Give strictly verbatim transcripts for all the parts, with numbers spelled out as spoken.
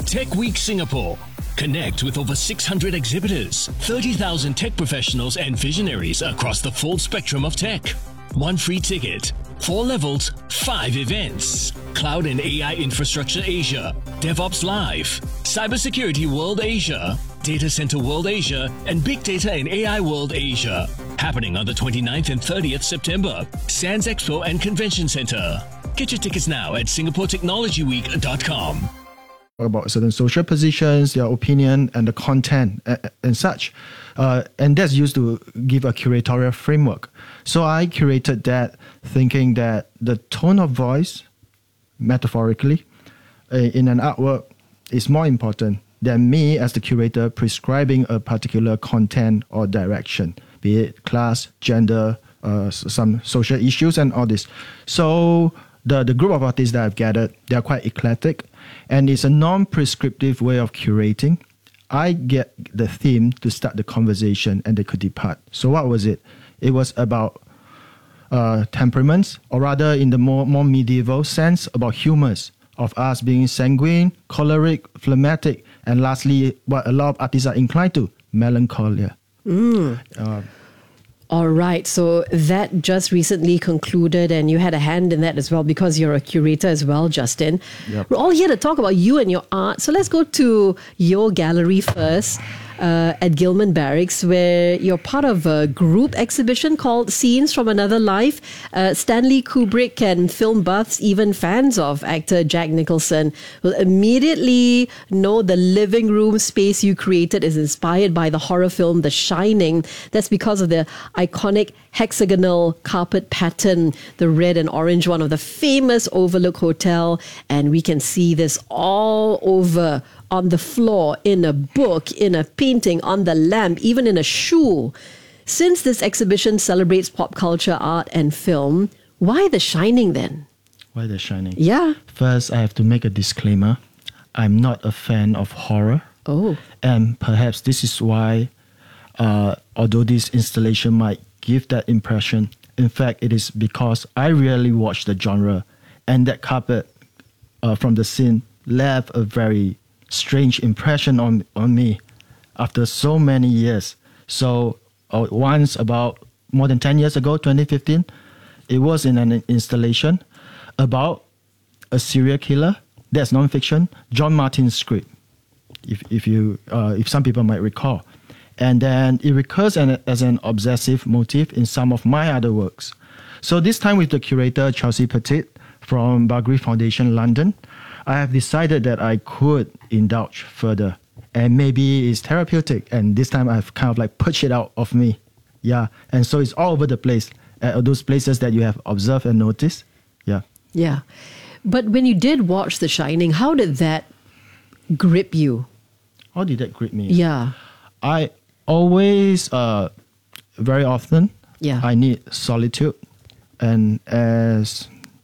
Tech Week Singapore. Connect with over six hundred exhibitors, thirty thousand tech professionals and visionaries across the full spectrum of tech. One free ticket, four levels, five events. Cloud and A I Infrastructure Asia, DevOps Live, Cybersecurity World Asia, Data Center World Asia, and Big Data and A I World Asia. Happening on the twenty-ninth and thirtieth September, Sands Expo and Convention Center. Get your tickets now at singapore technology week dot com. About certain social positions, their opinion, and the content and, and such. Uh, and that's used to give a curatorial framework. So I curated that thinking that the tone of voice, metaphorically, uh, in an artwork is more important than me as the curator prescribing a particular content or direction, be it class, gender, uh, some social issues and all this. So the, the group of artists that I've gathered, they're quite eclectic, and it's a non-prescriptive way of curating. I get the theme to start the conversation and they could depart. So what was it? It was about uh, temperaments, or rather in the more, more medieval sense, about humors of us being sanguine, choleric, phlegmatic, and lastly, what a lot of artists are inclined to, melancholia. Mm. Uh, All right, so that just recently concluded and you had a hand in that as well because you're a curator as well, Justin. Yep. We're all here to talk about you and your art. So let's go to your gallery first uh, at Gilman Barracks, where you're part of a group exhibition called Scenes from Another Life. Uh, Stanley Kubrick and film buffs, even fans of actor Jack Nicholson, will immediately know the living room space you created is inspired by the horror film The Shining. That's because of the iconic hexagonal carpet pattern, the red and orange one of the famous Overlook Hotel. And we can see this all over on the floor, in a book, in a painting, on the lamp, even in a shoe. Since this exhibition celebrates pop culture, art and film, why The Shining then? Why The Shining? Yeah. First, I have to make a disclaimer. I'm not a fan of horror. Oh. And perhaps this is why, uh, although this installation might give that impression, in fact, it is because I rarely watch the genre, and that carpet uh, from the scene left a very strange impression on, on me after so many years. So uh, once about more than ten years ago, twenty fifteen, it was in an installation about a serial killer. That's non-fiction, John Martin's script, if if you uh, if some people might recall. And then it recurs an, as an obsessive motif in some of my other works. So this time with the curator, Chelsea Petit from Bagri Foundation, London, I have decided that I could indulge further. And maybe it's therapeutic. And this time I've kind of like pushed it out of me. Yeah. And so it's all over the place. At those places that you have observed and noticed. Yeah. Yeah. But when you did watch The Shining, how did that grip you? How did that grip me? Yeah. I always, uh, very often, Yeah. I need solitude. And as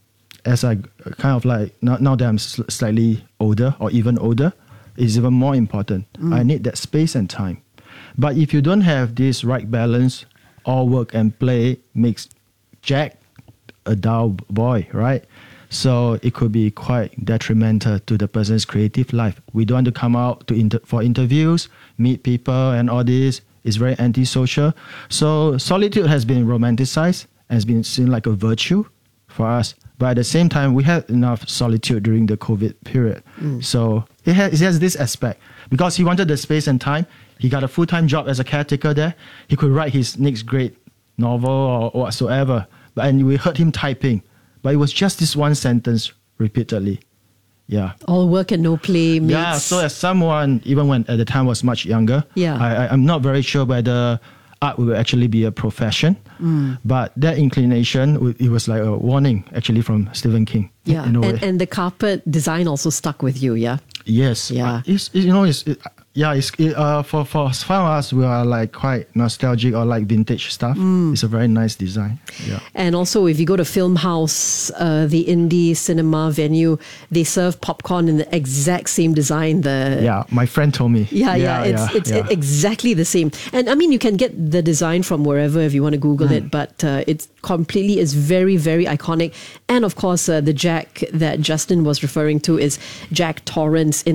as I kind of like, now, now that I'm sl- slightly older or even older, it's even more important. Mm. I need that space and time. But if you don't have this right balance, all work and play makes Jack a dull boy, right? So it could be quite detrimental to the person's creative life. We don't want to come out to inter- for interviews, meet people and all this. It's very antisocial. So solitude has been romanticized and has been seen like a virtue for us. But at the same time, we had enough solitude during the COVID period. Mm. So it has, it has this aspect. Because he wanted the space and time, he got a full-time job as a caretaker there. He could write his next great novel or, or whatsoever. But, and we heard him typing. But it was just this one sentence repeatedly. Yeah. All work and no play makes... Yeah, so as someone, even when at the time was much younger, yeah. I, I, I'm not very sure whether art will actually be a profession. Mm. But that inclination, it was like a warning actually from Stephen King. Yeah, in a way. And, and the carpet design also stuck with you, yeah? Yes. Yeah. It's, you know, it's... It, Yeah, it's, it, uh, for, for some of us, we are like quite nostalgic or like vintage stuff. Mm. It's a very nice design. Yeah. And also, if you go to Film House, uh, the indie cinema venue, they serve popcorn in the exact same design. The Yeah, my friend told me. Yeah, yeah, yeah it's, yeah, it's yeah. exactly the same. And I mean, you can get the design from wherever if you want to Google mm. it, but uh, it's completely, is very, very iconic. And of course, uh, the Jack that Justin was referring to is Jack Torrance in